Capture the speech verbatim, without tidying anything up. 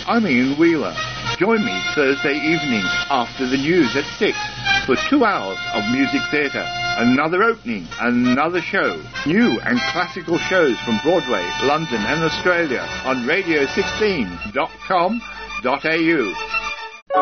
I'm Ian Wheeler. Join me Thursday evening after the news at six for two hours of music theatre. Another opening, another show. New and classical shows from Broadway, London and Australia on radio sixteen dot com dot a u.